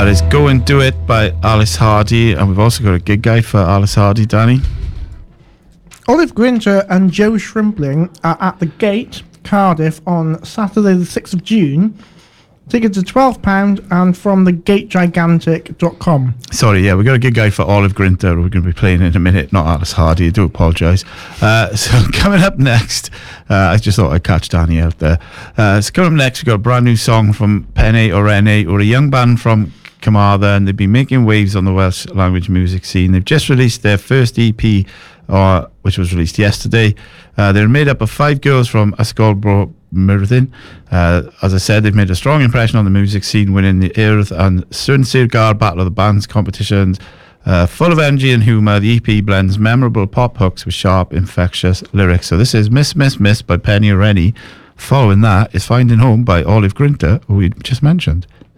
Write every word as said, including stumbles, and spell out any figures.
That is Go and Do It by Alice Hardy, and we've also got a gig guide for Alice Hardy, Danny. Olive Grinter and Joe Shrimpling are at the Gate, Cardiff, on Saturday the sixth of June. Tickets are twelve pounds and from the gate gigantic dot com. Sorry, yeah, we've got a gig guide for Olive Grinter. We're going to be playing in a minute, not Alice Hardy. I do apologise. Uh, so coming up next, uh, I just thought I'd catch Danny out there. Uh, so coming up next, we've got a brand new song from Penne or Rene, or a young band from Carmarthen, and they've been making waves on the Welsh language music scene. They've just released their first E P, uh, which was released yesterday. Uh, they're made up of five girls from Ysgolbro Myrddin. Uh, as I said, they've made a strong impression on the music scene, winning the Urdd and Swn Sirgar Battle of the Bands competitions. Uh, full of energy and humour, the E P blends memorable pop hooks with sharp, infectious lyrics. So this is Miss Miss Miss by Penny O'Rennie. Following that is Finding Home by Olive Grinter, who we just mentioned.